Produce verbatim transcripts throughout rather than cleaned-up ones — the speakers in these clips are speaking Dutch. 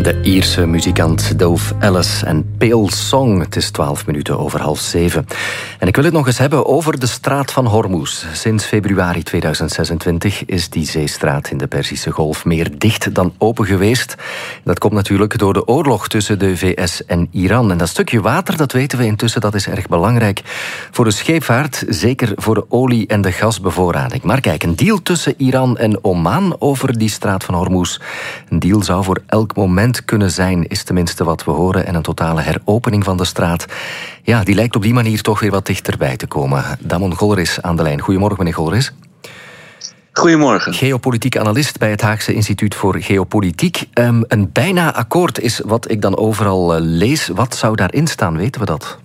De Ierse muzikant Dove Ellis en Pale Song. Het is twaalf minuten over half zeven. En ik wil het nog eens hebben over de straat van Hormuz. Sinds februari tweeduizend zesentwintig is die zeestraat in de Perzische Golf meer dicht dan open geweest. Dat komt natuurlijk door de oorlog tussen de V S en Iran. En dat stukje water, dat weten we intussen, dat is erg belangrijk voor de scheepvaart, zeker voor de olie- en de gasbevoorrading. Maar kijk, een deal tussen Iran en Oman over die straat van Hormuz. Een deal zou voor elk moment kunnen zijn, is tenminste wat we horen. En een totale heropening van de straat, ja, die lijkt op die manier toch weer wat dichterbij te komen. Damon Golleris aan de lijn. Goedemorgen, meneer Golleris. Goedemorgen. Geopolitiek analist bij het Haagse Instituut voor Geopolitiek. Um, een bijna akkoord is wat ik dan overal uh, lees. Wat zou daarin staan, weten we dat?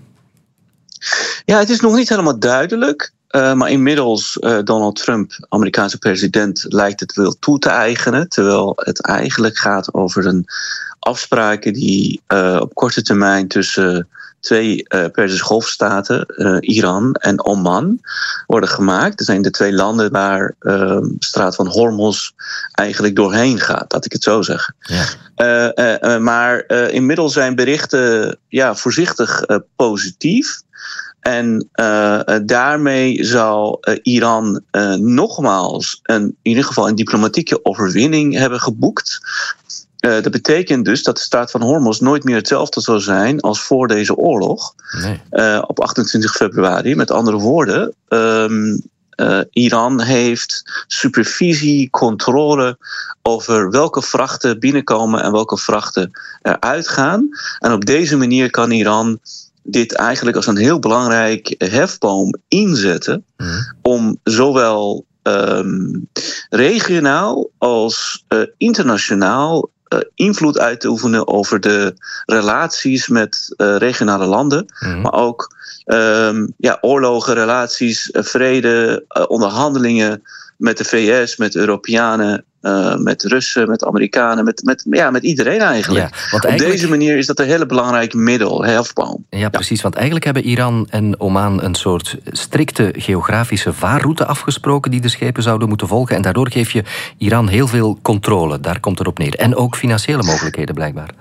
Ja, het is nog niet helemaal duidelijk. Uh, maar inmiddels uh, Donald Trump, Amerikaanse president, lijkt het wel toe te eigenen. Terwijl het eigenlijk gaat over een afspraken die uh, op korte termijn tussen twee uh, Perzische golfstaten, uh, Iran en Oman, worden gemaakt. Dat zijn de twee landen waar uh, de straat van Hormuz eigenlijk doorheen gaat, laat ik het zo zeggen. Ja. Uh, uh, uh, maar uh, inmiddels zijn berichten ja, voorzichtig uh, positief. En uh, daarmee zal uh, Iran uh, nogmaals een, in ieder geval een diplomatieke overwinning hebben geboekt. Uh, dat betekent dus dat de straat van Hormuz nooit meer hetzelfde zal zijn als voor deze oorlog. Nee. Uh, op achtentwintig februari. Met andere woorden, um, uh, Iran heeft supervisie, controle over welke vrachten binnenkomen en welke vrachten eruit gaan. En op deze manier kan Iran dit eigenlijk als een heel belangrijk hefboom inzetten mm. om zowel um, regionaal als uh, internationaal uh, invloed uit te oefenen over de relaties met uh, regionale landen, mm. maar ook um, ja, oorlogen, relaties, uh, vrede, uh, onderhandelingen met de V S, met de Europeanen, uh, met Russen, met Amerikanen, met, met, ja, met iedereen eigenlijk. Ja, want eigenlijk. Op deze manier is dat een hele belangrijk middel, hefboom. Ja, ja, precies. Want eigenlijk hebben Iran en Oman een soort strikte geografische vaarroute afgesproken die de schepen zouden moeten volgen. En daardoor geef je Iran heel veel controle. Daar komt het op neer. En ook financiële mogelijkheden blijkbaar.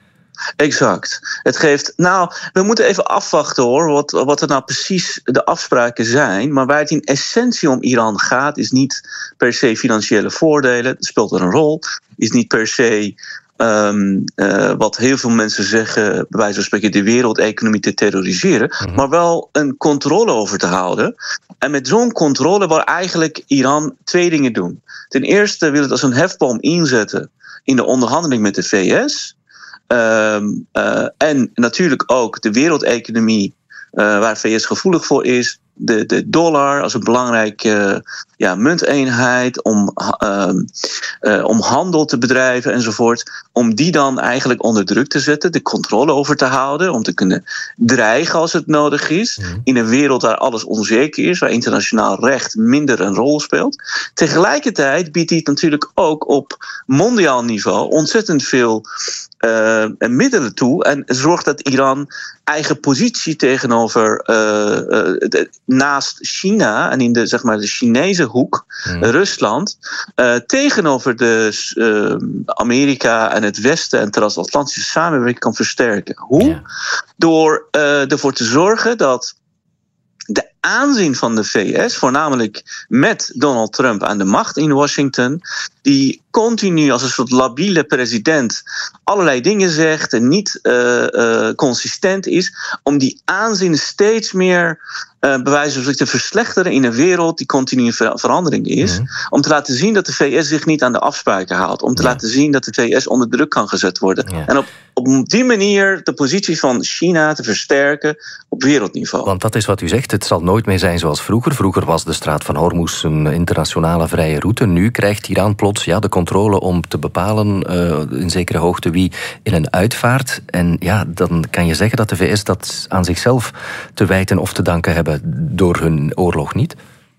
Exact. Het geeft. Nou, we moeten even afwachten hoor, wat, wat er nou precies de afspraken zijn. Maar waar het in essentie om Iran gaat, is niet per se financiële voordelen. Dat speelt er een rol. Is niet per se um, uh, wat heel veel mensen zeggen, bij wijze van spreken, de wereldeconomie te terroriseren. Mm-hmm. Maar wel een controle over te houden. En met zo'n controle wil eigenlijk Iran twee dingen doen. Ten eerste wil het als een hefboom inzetten in de onderhandeling met de V S. Um, uh, en natuurlijk ook de wereldeconomie, uh, waar V S gevoelig voor is. De, de dollar als een belangrijke uh, ja, munteenheid om, uh, uh, om handel te bedrijven enzovoort. Om die dan eigenlijk onder druk te zetten, de controle over te houden. Om te kunnen dreigen als het nodig is. Mm. In een wereld waar alles onzeker is, waar internationaal recht minder een rol speelt. Tegelijkertijd biedt die natuurlijk ook op mondiaal niveau ontzettend veel Uh, middelen toe en zorgt dat Iran eigen positie tegenover uh, uh, de, naast China en in de, zeg maar, de Chinese hoek, mm. Rusland, uh, tegenover de uh, Amerika en het Westen en transatlantische samenwerking kan versterken. Hoe? Yeah. Door uh, ervoor te zorgen dat de aanzien van de V S, voornamelijk met Donald Trump aan de macht in Washington, die continu als een soort labiele president allerlei dingen zegt en niet uh, uh, consistent is, om die aanzien steeds meer uh, bij wijze van te verslechteren in een wereld die continu in ver- verandering is. Mm. Om te laten zien dat de V S zich niet aan de afspraken houdt. Om te ja. laten zien dat de V S onder druk kan gezet worden. Ja. En op, op die manier de positie van China te versterken op wereldniveau. Want dat is wat u zegt, het zal nooit meer zijn zoals vroeger. Vroeger was de straat van Hormuz een internationale vrije route. Nu krijgt Iran plots ja, de controle om te bepalen uh, in zekere hoogte wie in en uitvaart. En ja, dan kan je zeggen dat de V S dat aan zichzelf te wijten of te danken hebben door hun oorlog niet?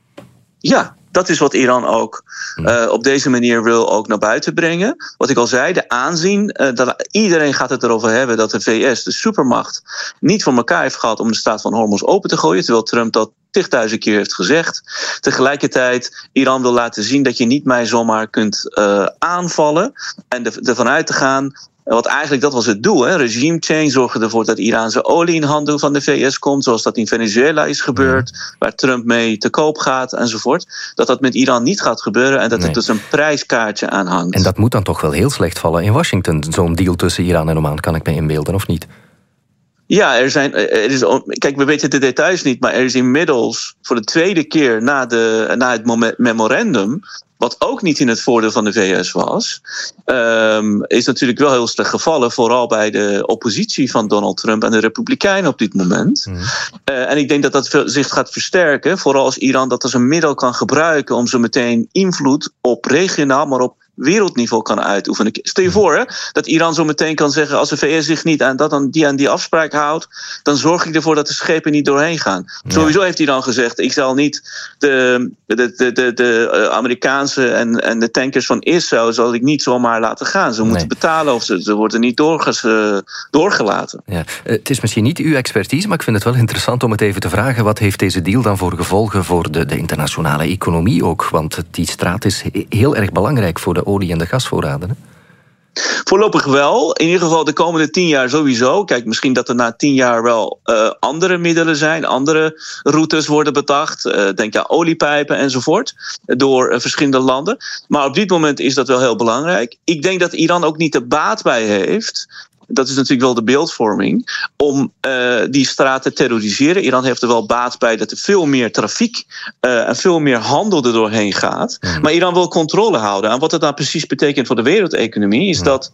Ja, dat is wat Iran ook uh, op deze manier wil ook naar buiten brengen. Wat ik al zei, de aanzien. Uh, dat iedereen gaat het erover hebben dat de V S, de supermacht, niet voor elkaar heeft gehad om de straat van Hormuz open te gooien. Terwijl Trump dat tigduizend keer heeft gezegd. Tegelijkertijd, Iran wil laten zien dat je niet mij zomaar kunt uh, aanvallen. En ervan uit te gaan Want eigenlijk dat was het doel. Hè? Regime change, zorgen ervoor dat Iraanse olie in handen van de V S komt. Zoals dat in Venezuela is gebeurd. Mm. Waar Trump mee te koop gaat enzovoort. Dat dat met Iran niet gaat gebeuren. En dat nee. er dus een prijskaartje aan hangt. En dat moet dan toch wel heel slecht vallen in Washington. Zo'n deal tussen Iran en Oman, kan ik me inbeelden, of niet? Ja, er zijn, er is, kijk, we weten de details niet, maar er is inmiddels voor de tweede keer na, de, na het memorandum, wat ook niet in het voordeel van de V S was, um, is natuurlijk wel heel slecht gevallen, vooral bij de oppositie van Donald Trump en de Republikeinen op dit moment. Mm. Uh, en ik denk dat dat zich gaat versterken, vooral als Iran dat als een middel kan gebruiken om zo meteen invloed op regionaal, maar op wereldniveau kan uitoefenen. Stel je voor hè, dat Iran zo meteen kan zeggen, als de V S zich niet aan, dat aan, die aan die afspraak houdt, dan zorg ik ervoor dat de schepen niet doorheen gaan. Ja. Sowieso heeft Iran gezegd, ik zal niet de, de, de, de, de Amerikaanse en, en de tankers van Israël zal ik niet zomaar laten gaan. Ze moeten nee. betalen of ze, ze worden niet doorges, uh, doorgelaten. Ja. Het is misschien niet uw expertise, maar ik vind het wel interessant om het even te vragen. Wat heeft deze deal dan voor gevolgen voor de, de internationale economie ook? Want die straat is heel erg belangrijk voor de olie- en de gasvoorraden. Hè? Voorlopig wel. In ieder geval de komende tien jaar sowieso. Kijk, misschien dat er na tien jaar wel uh, andere middelen zijn. Andere routes worden bedacht. Uh, denk aan oliepijpen enzovoort. Door uh, verschillende landen. Maar op dit moment is dat wel heel belangrijk. Ik denk dat Iran ook niet de baat bij heeft. Dat is natuurlijk wel de beeldvorming, om uh, die straat te terroriseren. Iran heeft er wel baat bij dat er veel meer trafiek uh, en veel meer handel er doorheen gaat. Mm. Maar Iran wil controle houden. En wat dat nou precies betekent voor de wereldeconomie is mm. dat,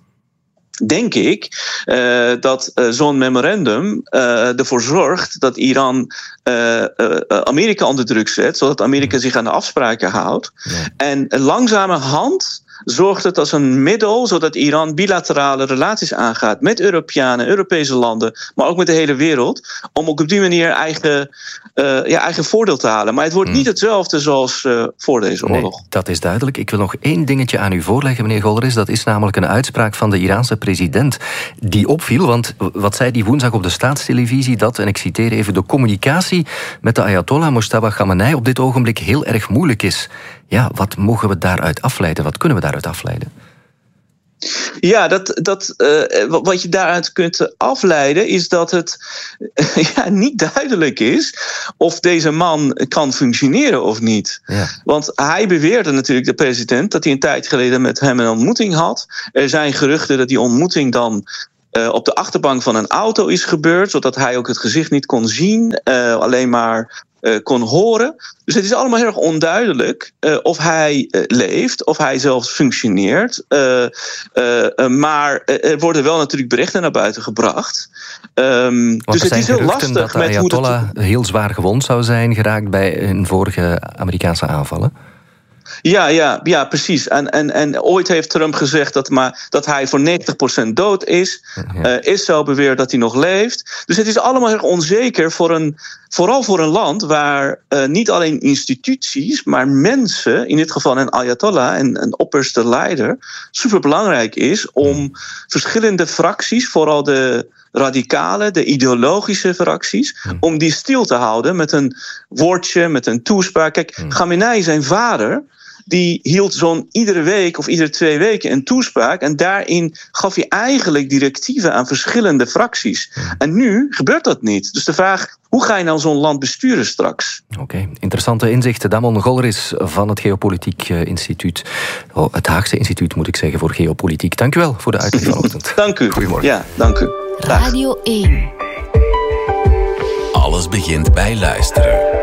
denk ik, uh, dat uh, zo'n memorandum uh, ervoor zorgt dat Iran uh, uh, Amerika onder druk zet, zodat Amerika zich aan de afspraken houdt. Mm. En langzamerhand zorgt het als een middel zodat Iran bilaterale relaties aangaat met Europeanen, Europese landen, maar ook met de hele wereld, om ook op die manier eigen, uh, ja, eigen voordeel te halen. Maar het wordt mm. niet hetzelfde zoals uh, voor deze oorlog. Nee, dat is duidelijk. Ik wil nog één dingetje aan u voorleggen, meneer Golleris. Dat is namelijk een uitspraak van de Iraanse president die opviel, want wat zei die woensdag op de staatstelevisie, dat, en ik citeer even, de communicatie met de Ayatollah Mojtaba Khamenei op dit ogenblik heel erg moeilijk is. Ja, wat mogen we daaruit afleiden? Wat kunnen we daaruit afleiden? Ja, dat, dat, uh, wat je daaruit kunt afleiden is dat het uh, ja, niet duidelijk is of deze man kan functioneren of niet. Ja. Want hij beweerde natuurlijk, de president, dat hij een tijd geleden met hem een ontmoeting had. Er zijn geruchten dat die ontmoeting dan Uh, op de achterbank van een auto is gebeurd, zodat hij ook het gezicht niet kon zien, uh, alleen maar uh, kon horen. Dus het is allemaal heel erg onduidelijk uh, of hij uh, leeft, of hij zelfs functioneert. Uh, uh, uh, maar er worden wel natuurlijk berichten naar buiten gebracht. Um, dus het is heel lastig dat de met Ayatollah hoe het heel zwaar gewond zou zijn geraakt bij een vorige Amerikaanse aanvallen. Ja, ja, ja, precies. En, en, en ooit heeft Trump gezegd dat, maar, dat hij voor negentig procent dood is. Ja. Uh, Israël beweert dat hij nog leeft. Dus het is allemaal heel onzeker, voor een, vooral voor een land waar uh, niet alleen instituties, maar mensen, in dit geval een Ayatollah, een, een opperste leider, superbelangrijk is om verschillende fracties, vooral de radicale, de ideologische fracties, hmm. om die stil te houden met een woordje, met een toespraak. Kijk, hmm. Khamenei, zijn vader, die hield zo'n iedere week of iedere twee weken een toespraak en daarin gaf hij eigenlijk directieven aan verschillende fracties. Hmm. En nu gebeurt dat niet. Dus de vraag, hoe ga je nou zo'n land besturen straks? Oké, okay. Interessante inzichten. Damon Golleris van het Geopolitiek Instituut. Oh, het Haagse Instituut, moet ik zeggen, voor Geopolitiek. Dank u wel voor de uitleg vanochtend. Dank u. Goedemorgen. Ja, dank u. Radio één. Alles begint bij luisteren.